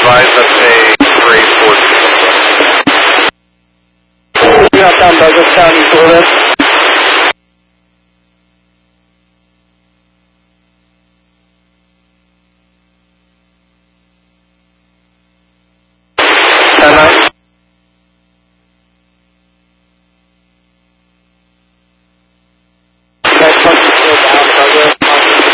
advise that's a grade 14. You're not down Douglastown, you feel this?